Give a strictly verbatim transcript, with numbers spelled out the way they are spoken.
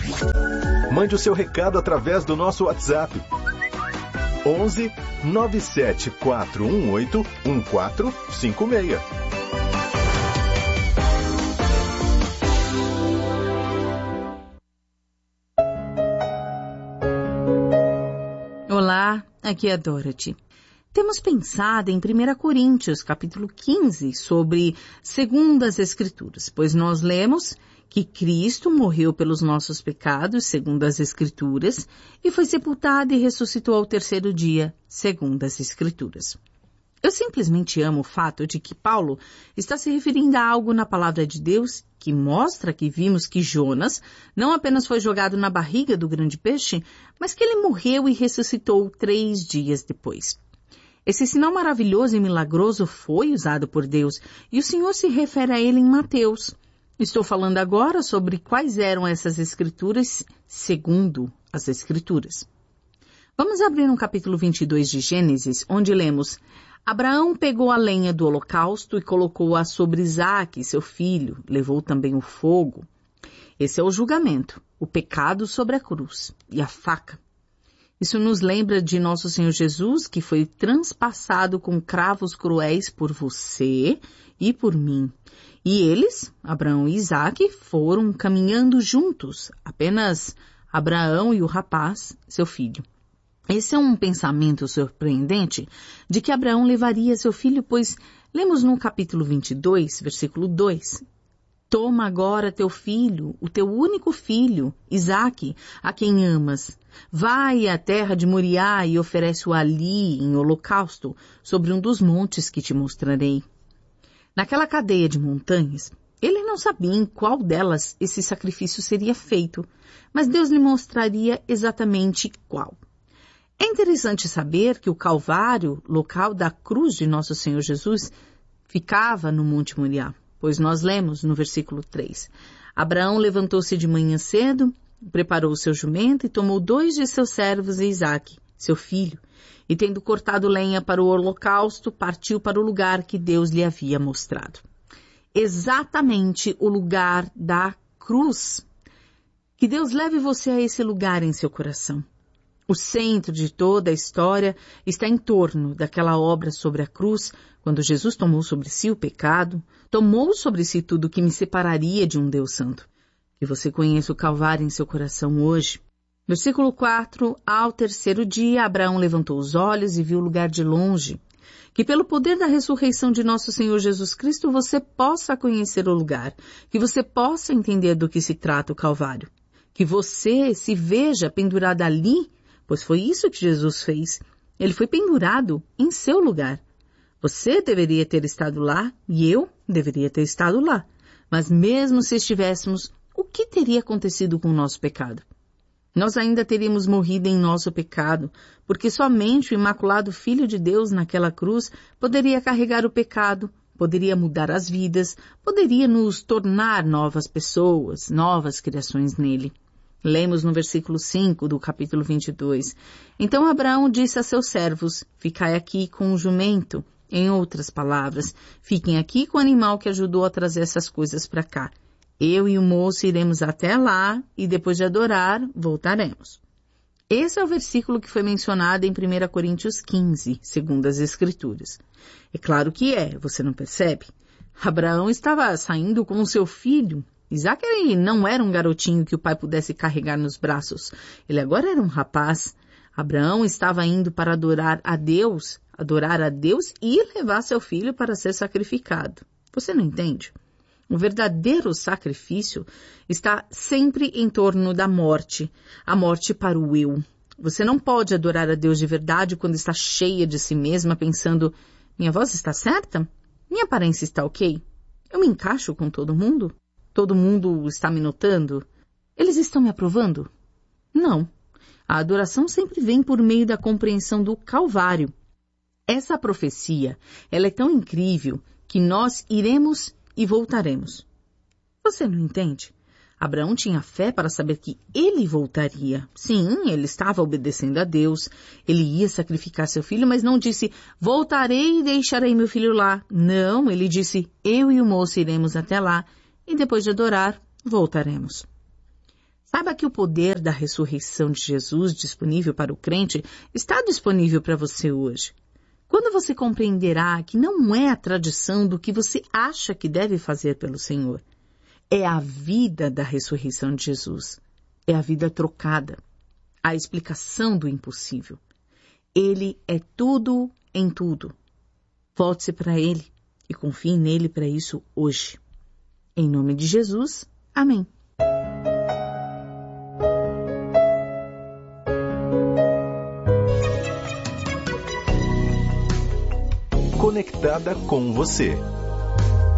Mande o seu recado através do nosso WhatsApp. onze nove sete quatro um oito um quatro cinco seis. Olá, aqui é a Dorothy. Temos pensado em primeira Coríntios, capítulo quinze, sobre segundo as Escrituras, pois nós lemos que Cristo morreu pelos nossos pecados, segundo as Escrituras, e foi sepultado e ressuscitou ao terceiro dia, segundo as Escrituras. Eu simplesmente amo o fato de que Paulo está se referindo a algo na palavra de Deus que mostra que vimos que Jonas não apenas foi jogado na barriga do grande peixe, mas que ele morreu e ressuscitou três dias depois. Esse sinal maravilhoso e milagroso foi usado por Deus e o Senhor se refere a ele em Mateus. Estou falando agora sobre quais eram essas escrituras segundo as Escrituras. Vamos abrir no capítulo vinte e dois de Gênesis, onde lemos: Abraão pegou a lenha do holocausto e colocou-a sobre Isaque, seu filho, levou também o fogo. Esse é o julgamento, o pecado sobre a cruz e a faca. Isso nos lembra de nosso Senhor Jesus, que foi transpassado com cravos cruéis por você e por mim. E eles, Abraão e Isaque, foram caminhando juntos, apenas Abraão e o rapaz, seu filho. Esse é um pensamento surpreendente de que Abraão levaria seu filho, pois lemos no capítulo vinte e dois, versículo dois. Toma agora teu filho, o teu único filho, Isaque, a quem amas. Vai à terra de Moriá e oferece-o ali em holocausto, sobre um dos montes que te mostrarei. Naquela cadeia de montanhas, ele não sabia em qual delas esse sacrifício seria feito, mas Deus lhe mostraria exatamente qual. É interessante saber que o Calvário, local da cruz de nosso Senhor Jesus, ficava no Monte Moriá. Pois nós lemos no versículo três. Abraão levantou-se de manhã cedo, preparou o seu jumento e tomou dois de seus servos e Isaque, seu filho, e tendo cortado lenha para o holocausto, partiu para o lugar que Deus lhe havia mostrado. Exatamente o lugar da cruz. Que Deus leve você a esse lugar em seu coração. O centro de toda a história está em torno daquela obra sobre a cruz, quando Jesus tomou sobre si o pecado, tomou sobre si tudo que me separaria de um Deus santo. Que você conheça o Calvário em seu coração hoje. Versículo quatro. Ao terceiro dia, Abraão levantou os olhos e viu o lugar de longe. Que pelo poder da ressurreição de nosso Senhor Jesus Cristo, você possa conhecer o lugar. Que você possa entender do que se trata o Calvário. Que você se veja pendurado ali, pois foi isso que Jesus fez. Ele foi pendurado em seu lugar. Você deveria ter estado lá e eu deveria ter estado lá. Mas mesmo se estivéssemos, o que teria acontecido com o nosso pecado? Nós ainda teríamos morrido em nosso pecado, porque somente o imaculado Filho de Deus naquela cruz poderia carregar o pecado, poderia mudar as vidas, poderia nos tornar novas pessoas, novas criações nele. Lemos no versículo cinco do capítulo vinte e dois. Então Abraão disse a seus servos: ficai aqui com o jumento. Em outras palavras, fiquem aqui com o animal que ajudou a trazer essas coisas para cá. Eu e o moço iremos até lá e depois de adorar, voltaremos. Esse é o versículo que foi mencionado em primeira Coríntios quinze, segundo as Escrituras. É claro que é, você não percebe? Abraão estava saindo com o seu filho. Isaque não era um garotinho que o pai pudesse carregar nos braços. Ele agora era um rapaz. Abraão estava indo para adorar a Deus, adorar a Deus e levar seu filho para ser sacrificado. Você não entende? O verdadeiro sacrifício está sempre em torno da morte, a morte para o eu. Você não pode adorar a Deus de verdade quando está cheia de si mesma, pensando: minha voz está certa? Minha aparência está ok? Eu me encaixo com todo mundo? Todo mundo está me notando? Eles estão me aprovando? Não. A adoração sempre vem por meio da compreensão do Calvário. Essa profecia, ela é tão incrível que nós iremos e voltaremos. Você não entende? Abraão tinha fé para saber que ele voltaria. Sim, ele estava obedecendo a Deus. Ele ia sacrificar seu filho, mas não disse: voltarei e deixarei meu filho lá. Não, ele disse: eu e o moço iremos até lá e depois de adorar, voltaremos. Saiba que o poder da ressurreição de Jesus disponível para o crente está disponível para você hoje. Quando você compreenderá que não é a tradição do que você acha que deve fazer pelo Senhor, é a vida da ressurreição de Jesus, é a vida trocada, a explicação do impossível. Ele é tudo em tudo. Volte-se para Ele e confie nele para isso hoje. Em nome de Jesus, amém. Conectada com você.